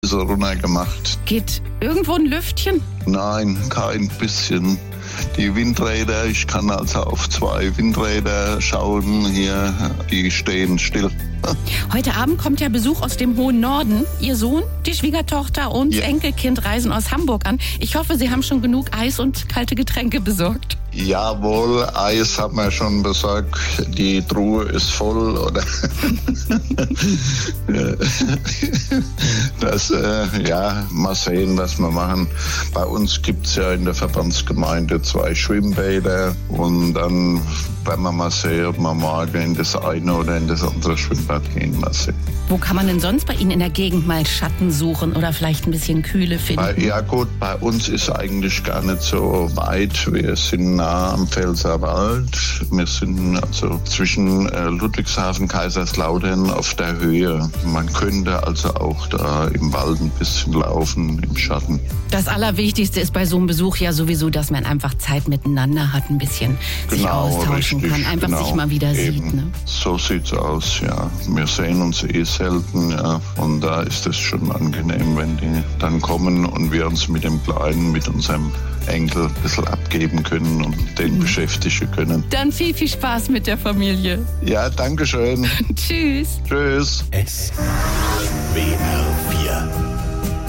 so runtergemacht. Geht irgendwo ein Lüftchen? Nein, kein bisschen. Die Windräder, ich kann also auf 2 Windräder schauen hier, die stehen still. Heute Abend kommt ja Besuch aus dem hohen Norden. Ihr Sohn, die Schwiegertochter und Ja. Enkelkind reisen aus Hamburg an. Ich hoffe, Sie haben schon genug Eis und kalte Getränke besorgt. Jawohl, Eis haben wir schon besorgt, die Truhe ist voll, oder? Mal sehen, was wir machen. Bei uns gibt es ja in der Verbandsgemeinde 2 Schwimmbäder und dann werden wir mal sehen, ob wir morgen in das eine oder in das andere Schwimmbad gehen. Mal sehen. Wo kann man denn sonst bei Ihnen in der Gegend mal Schatten suchen oder vielleicht ein bisschen Kühle finden? Ja gut, bei uns ist eigentlich gar nicht so weit. Wir sind nah am Pfälzerwald. Wir sind also zwischen Ludwigshafen, Kaiserslautern auf der Höhe. Man könnte also auch da im Wald ein bisschen laufen, im Schatten. Das Allerwichtigste ist bei so einem Besuch ja sowieso, dass man einfach Zeit miteinander hat, ein bisschen sich austauschen kann, einfach sich mal wieder sieht. Ne? So sieht's aus, ja. Wir sehen uns selten, ja. Und da ist es schon angenehm, wenn die dann kommen und wir uns mit dem Kleinen, mit unserem Enkel ein bisschen abgeben können und den beschäftigen können. Dann viel Spaß mit der Familie. Ja, danke schön. Tschüss. Tschüss. SWR